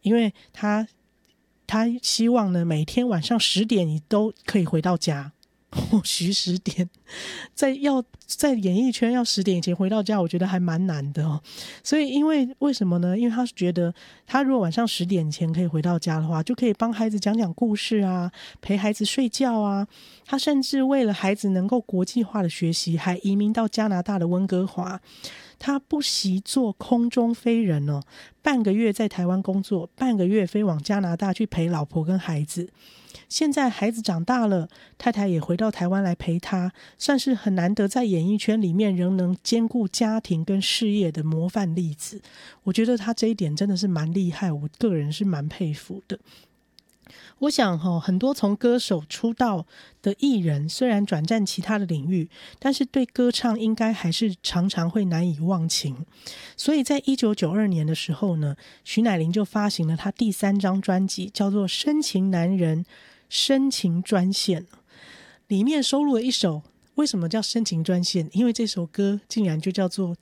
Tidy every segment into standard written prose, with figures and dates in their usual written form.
因为他希望呢每天晚上10点你都可以回到家。或许10点，在演艺圈要10点以前回到家，我觉得还蛮难的哦。所以为什么呢？因为他觉得他如果晚上10点前可以回到家的话，就可以帮孩子讲讲故事啊，陪孩子睡觉啊。他甚至为了孩子能够国际化的学习，还移民到加拿大的温哥华。他不惜做空中飞人哦，半个月在台湾工作，半个月飞往加拿大去陪老婆跟孩子。现在孩子长大了，太太也回到台湾来陪他，算是很难得在演艺圈里面仍能兼顾家庭跟事业的模范例子。我觉得他这一点真的是蛮厉害，我个人是蛮佩服的。我想很多从歌手出道的艺人，虽然转战其他的领域，但是对歌唱应该还是常常会难以忘情。所以在1992年的时候呢，徐乃麟就发行了他第3张专辑，叫做《深情男人深情专线》，里面收录了一首，为什么叫深情专线？因为这首歌竟然就叫做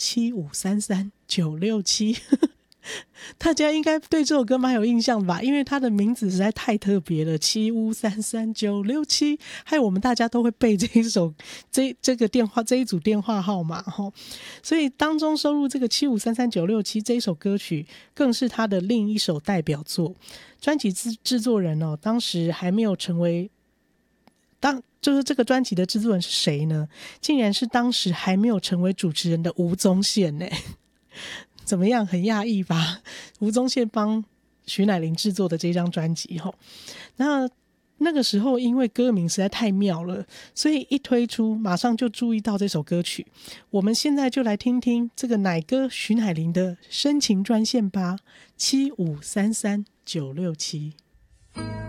7533967大家应该对这首歌蛮有印象吧，因为它的名字实在太特别了，7533967，害我们大家都会背这一组电话号码。所以当中收录这个7533967这一首歌曲，更是他的另一首代表作。专辑制作人当时还没有成为就是这个专辑的制作人是谁呢？竟然是当时还没有成为主持人的吴宗宪呢。怎么样，很讶异吧？吴宗宪帮徐乃麟制作的这张专辑那个时候因为歌名实在太妙了，所以一推出马上就注意到这首歌曲。我们现在就来听听这个乃哥徐乃麟的深情专线吧，7533967。